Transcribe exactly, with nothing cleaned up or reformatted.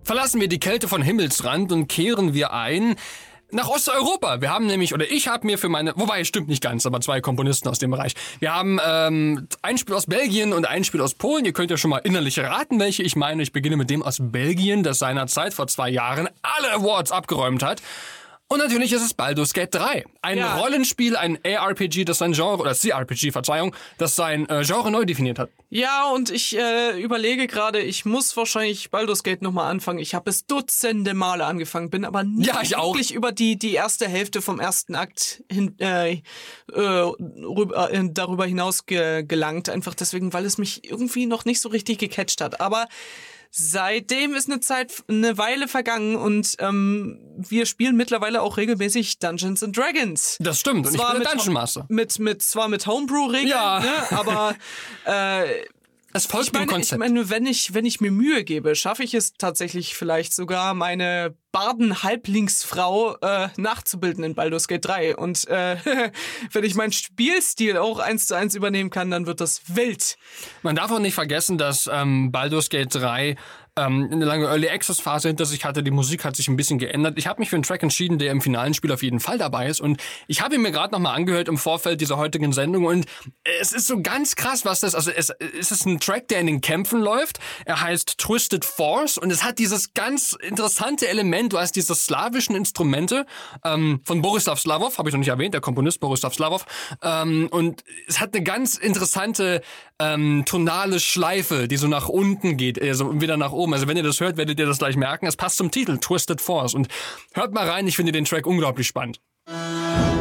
verlassen wir die Kälte von Himmelsrand und kehren wir ein nach Osteuropa. Wir haben nämlich, oder ich habe mir für meine, wobei, stimmt nicht ganz, aber zwei Komponisten aus dem Bereich. Wir haben ähm, ein Spiel aus Belgien und ein Spiel aus Polen. Ihr könnt ja schon mal innerlich raten, welche ich meine. Ich beginne mit dem aus Belgien, das seinerzeit vor zwei Jahren alle Awards abgeräumt hat. Und natürlich ist es Baldur's Gate drei. Ein ja. Rollenspiel, ein A R P G, das sein Genre, oder C R P G, Verzeihung, das sein äh, Genre neu definiert hat. Ja, und ich äh, überlege gerade, ich muss wahrscheinlich Baldur's Gate nochmal anfangen. Ich habe es dutzende Male angefangen, bin aber nie ja, ich wirklich auch. über die die erste Hälfte vom ersten Akt hin, äh, äh, rüber, äh, darüber hinaus ge- gelangt. Einfach deswegen, weil es mich irgendwie noch nicht so richtig gecatcht hat. Aber seitdem ist eine Zeit, eine Weile vergangen und ähm, wir spielen mittlerweile auch regelmäßig Dungeons and Dragons. Das stimmt, und zwar ich bin der Dungeon mit, Master. Mit, mit, zwar mit Homebrew-Regeln, ja. ne, aber äh, es folgt ich meine, dem Konzept. Ich meine, wenn ich, wenn ich mir Mühe gebe, schaffe ich es tatsächlich vielleicht sogar, meine Barden-Halblingsfrau äh, nachzubilden in Baldur's Gate drei. Und äh, wenn ich meinen Spielstil auch eins zu eins übernehmen kann, dann wird das wild. Man darf auch nicht vergessen, dass ähm, Baldur's Gate drei ähm, eine lange Early Access Phase hinter sich hatte. Die Musik hat sich ein bisschen geändert. Ich habe mich für einen Track entschieden, der im finalen Spiel auf jeden Fall dabei ist. Und ich habe ihn mir gerade nochmal angehört im Vorfeld dieser heutigen Sendung. Und es ist so ganz krass, was das... Also es, es ist ein Track, der in den Kämpfen läuft. Er heißt Twisted Force. Und es hat dieses ganz interessante Element. Du hast diese slawischen Instrumente ähm, von Borislav Slavov, habe ich noch nicht erwähnt, der Komponist Borislav Slavov. Ähm, und es hat eine ganz interessante ähm, tonale Schleife, die so nach unten geht, also wieder nach oben. Also wenn ihr das hört, werdet ihr das gleich merken. Es passt zum Titel, Twisted Force. Und hört mal rein, ich finde den Track unglaublich spannend.